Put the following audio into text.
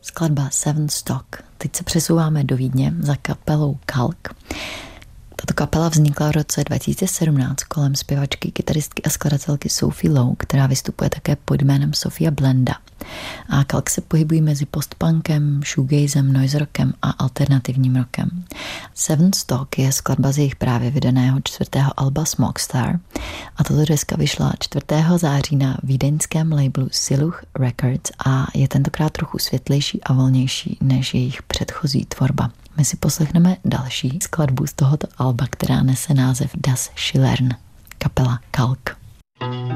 skladba Seven Stock. Teď se přesouváme do Vídně za kapelou Kalk. Tato kapela vznikla v roce 2017 kolem zpěvačky, kytaristky a skladatelky Sophie Lowe, která vystupuje také pod jménem Sofia Blenda. A Kalk se pohybují mezi postpunkem, shoegazem, noise rockem a alternativním rockem. Seven Stock je skladba z jejich právě vydaného 4. alba Smokstar a tato deska vyšla 4. září na vídeňském labelu Siluch Records a je tentokrát trochu světlejší a volnější než jejich předchozí tvorba. My si poslechneme další skladbu z tohoto alba, která nese název Das Schillern, kapela Kalk.